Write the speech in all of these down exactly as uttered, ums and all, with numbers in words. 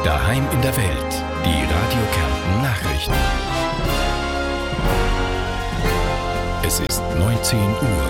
Daheim in der Welt. Die Radio Kärnten Nachrichten. Es ist neunzehn Uhr.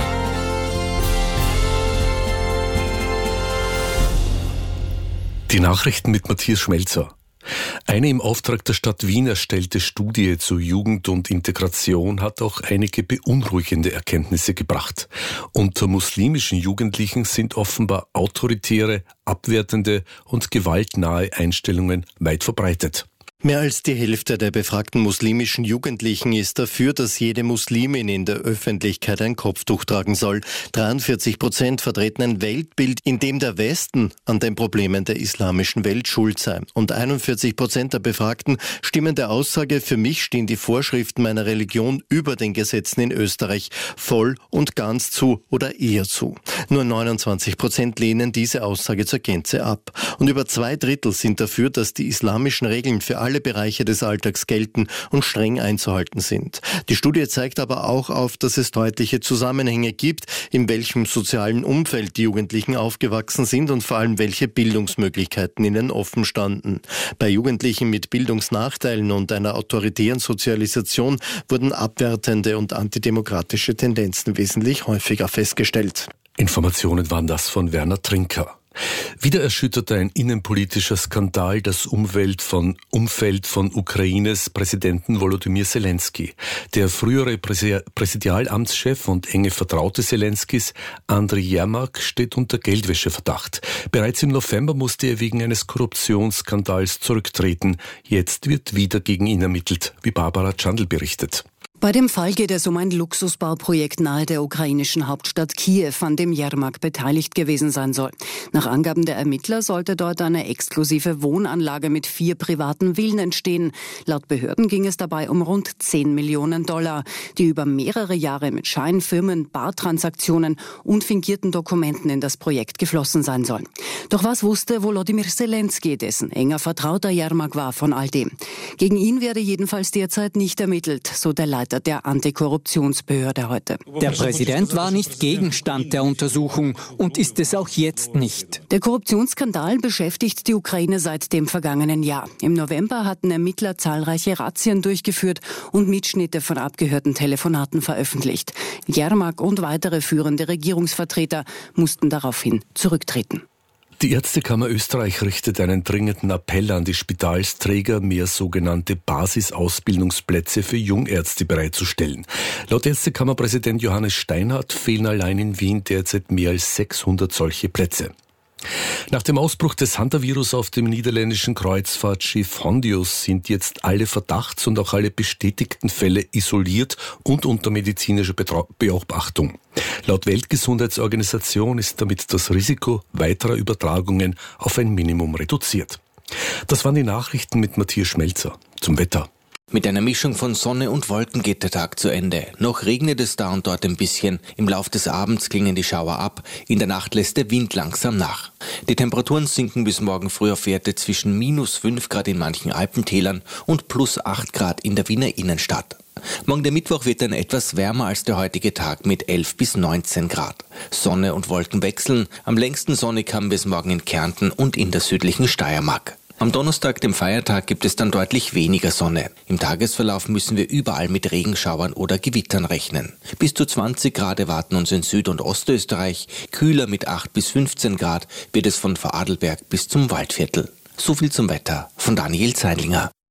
Die Nachrichten mit Matthias Schmelzer. Eine im Auftrag der Stadt Wien erstellte Studie zu Jugend und Integration hat auch einige beunruhigende Erkenntnisse gebracht. Unter muslimischen Jugendlichen sind offenbar autoritäre, abwertende und gewaltnahe Einstellungen weit verbreitet. Mehr als die Hälfte der befragten muslimischen Jugendlichen ist dafür, dass jede Muslimin in der Öffentlichkeit ein Kopftuch tragen soll. dreiundvierzig Prozent vertreten ein Weltbild, in dem der Westen an den Problemen der islamischen Welt schuld sei. Und einundvierzig Prozent der Befragten stimmen der Aussage, für mich stehen die Vorschriften meiner Religion über den Gesetzen in Österreich voll und ganz zu oder eher zu. Nur neunundzwanzig Prozent lehnen diese Aussage zur Gänze ab. Und über zwei Drittel sind dafür, dass die islamischen Regeln für alle Bereiche des Alltags gelten und streng einzuhalten sind. Die Studie zeigt aber auch auf, dass es deutliche Zusammenhänge gibt, in welchem sozialen Umfeld die Jugendlichen aufgewachsen sind und vor allem welche Bildungsmöglichkeiten ihnen offen standen. Bei Jugendlichen mit Bildungsnachteilen und einer autoritären Sozialisation wurden abwertende und antidemokratische Tendenzen wesentlich häufiger festgestellt. Informationen waren das von Werner Trinker. Wieder erschütterte ein innenpolitischer Skandal das Umwelt von, Umfeld von Ukraines Präsidenten Volodymyr Zelensky. Der frühere Präsi- Präsidialamtschef und enge Vertraute Zelenskys, Andriy Jermak, steht unter Geldwäscheverdacht. Bereits im November musste er wegen eines Korruptionsskandals zurücktreten. Jetzt wird wieder gegen ihn ermittelt, wie Barbara Tschandl berichtet. Bei dem Fall geht es um ein Luxusbauprojekt nahe der ukrainischen Hauptstadt Kiew, an dem Jermak beteiligt gewesen sein soll. Nach Angaben der Ermittler sollte dort eine exklusive Wohnanlage mit vier privaten Villen entstehen. Laut Behörden ging es dabei um rund zehn Millionen Dollar, die über mehrere Jahre mit Scheinfirmen, Bartransaktionen und fingierten Dokumenten in das Projekt geflossen sein sollen. Doch was wusste Volodymyr Zelensky, dessen enger Vertrauter Jermak war, von all dem? Gegen ihn werde jedenfalls derzeit nicht ermittelt, so der Leiter der Antikorruptionsbehörde heute. Der Präsident war nicht Gegenstand der Untersuchung und ist es auch jetzt nicht. Der Korruptionsskandal beschäftigt die Ukraine seit dem vergangenen Jahr. Im November hatten Ermittler zahlreiche Razzien durchgeführt und Mitschnitte von abgehörten Telefonaten veröffentlicht. Jermak und weitere führende Regierungsvertreter mussten daraufhin zurücktreten. Die Ärztekammer Österreich richtet einen dringenden Appell an die Spitalsträger, mehr sogenannte Basisausbildungsplätze für Jungärzte bereitzustellen. Laut Ärztekammerpräsident Johannes Steinhardt fehlen allein in Wien derzeit mehr als sechshundert solche Plätze. Nach dem Ausbruch des Hantavirus auf dem niederländischen Kreuzfahrtschiff Hondius sind jetzt alle Verdachts- und auch alle bestätigten Fälle isoliert und unter medizinischer Betra- Beobachtung. Laut Weltgesundheitsorganisation ist damit das Risiko weiterer Übertragungen auf ein Minimum reduziert. Das waren die Nachrichten mit Matthias Schmelzer. Zum Wetter. Mit einer Mischung von Sonne und Wolken geht der Tag zu Ende. Noch regnet es da und dort ein bisschen. Im Lauf des Abends klingen die Schauer ab. In der Nacht lässt der Wind langsam nach. Die Temperaturen sinken bis morgen früh auf Werte zwischen minus fünf Grad in manchen Alpentälern und plus acht Grad in der Wiener Innenstadt. Morgen der Mittwoch wird dann etwas wärmer als der heutige Tag mit elf bis neunzehn Grad. Sonne und Wolken wechseln. Am längsten sonnig haben wir es morgen in Kärnten und in der südlichen Steiermark. Am Donnerstag, dem Feiertag, gibt es dann deutlich weniger Sonne. Im Tagesverlauf müssen wir überall mit Regenschauern oder Gewittern rechnen. Bis zu zwanzig Grad erwarten uns in Süd- und Ostösterreich. Kühler mit acht bis fünfzehn Grad wird es von Vorarlberg bis zum Waldviertel. So viel zum Wetter von Daniel Zeidlinger.